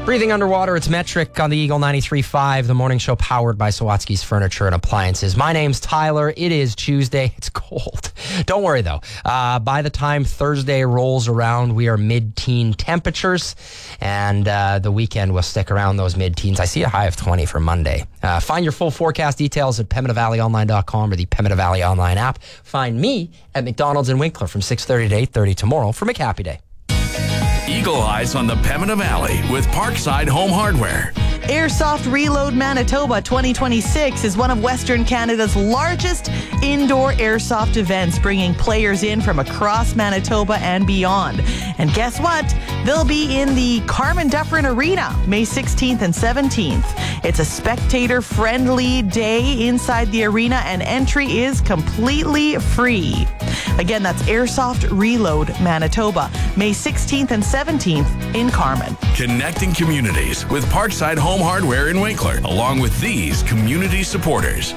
Breathing underwater, it's Metric on the Eagle 93.5, the morning show powered by Sawatsky's Furniture and Appliances. My name's Tyler. It is Tuesday. It's cold. Don't worry, though. By the time Thursday rolls around, we are mid-teen temperatures, and the weekend will stick around those mid-teens. I see a high of 20 for Monday. Find your full forecast details at PemmineValleyOnline.com or the Pembina Valley Online app. Find me at McDonald's in Winkler from 6:30 to 8:30 tomorrow for McHappy Day. Eagle Eyes on the Pembina Valley with Parkside Home Hardware. Airsoft Reload Manitoba 2026 is one of Western Canada's largest indoor airsoft events, bringing players in from across Manitoba and beyond. And guess what? They'll be in the Carmen Dufferin Arena May 16th and 17th. It's a spectator-friendly day inside the arena, and entry is completely free. Again, that's Airsoft Reload Manitoba, May 16th and 17th in Carmen. Connecting communities with Parkside Home Hardware in Winkler, along with these community supporters.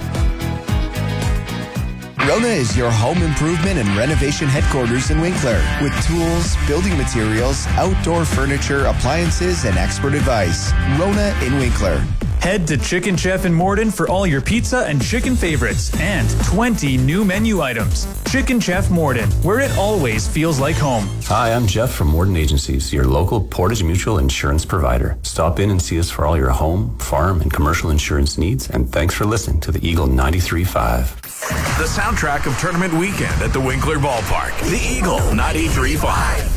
Rona is your home improvement and renovation headquarters in Winkler, with tools, building materials, outdoor furniture, appliances, and expert advice. Rona in Winkler. Head to Chicken Chef in Morden for all your pizza and chicken favorites and 20 new menu items. Chicken Chef Morden, where it always feels like home. Hi, I'm Jeff from Morden Agencies, your local Portage Mutual insurance provider. Stop in and see us for all your home, farm, and commercial insurance needs, and thanks for listening to the Eagle 93.5. The soundtrack of tournament weekend at the Winkler Ballpark. The Eagle 93.5.